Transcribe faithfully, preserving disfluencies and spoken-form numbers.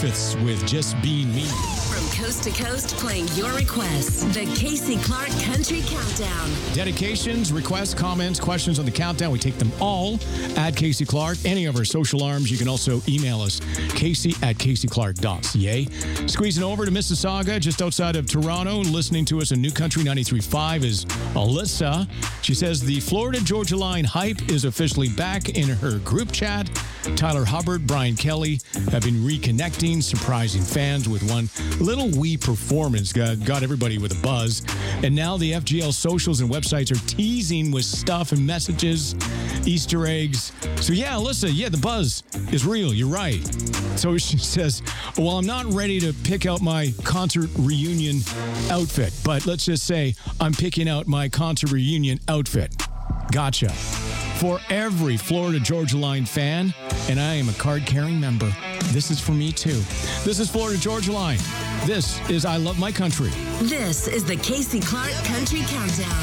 Griffiths with Just Being Me. From coast to coast, playing your requests. The Casey Clark Country Countdown. Dedications, requests, comments, questions on the countdown. We take them all at Casey Clark. Any of our social arms. You can also email us, Casey at casey clark dot c a. Squeezing over to Mississauga, just outside of Toronto, listening to us in New Country ninety-three point five is Alyssa. She says the Florida Georgia Line hype is officially back in her group chat. Tyler Hubbard, Brian Kelly have been reconnecting, surprising fans with one little wee performance. Got, got everybody with a buzz. And now the F G L socials and websites are teasing with stuff and messages, Easter eggs. So yeah, Alyssa, yeah, the buzz is real. You're right. So she says, well, I'm not ready to pick out my concert reunion outfit, but let's just say I'm picking out my concert reunion outfit. Gotcha. For every Florida Georgia Line fan, and I am a card-carrying member, this is for me too. This is Florida Georgia Line. This is I Love My Country. This is the Casey Clark Country Countdown.